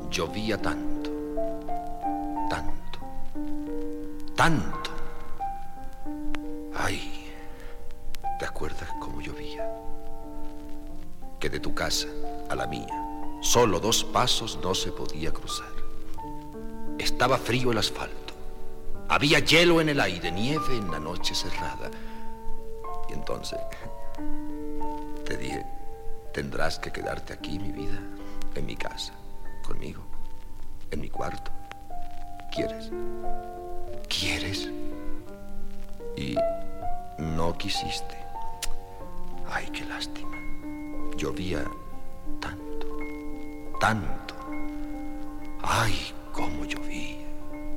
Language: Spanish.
Llovía tanto, tanto, tanto. Ay, ¿te acuerdas cómo llovía? Que de tu casa a la mía, solo 2 pasos no se podía cruzar. Estaba frío el asfalto, había hielo en el aire, nieve en la noche cerrada. Y entonces te dije, tendrás que quedarte aquí, mi vida, en mi casa, conmigo, en mi cuarto. ¿Quieres? ¿Quieres? Y no quisiste. Ay, qué lástima. Llovía tanto, tanto. Ay, cómo llovía.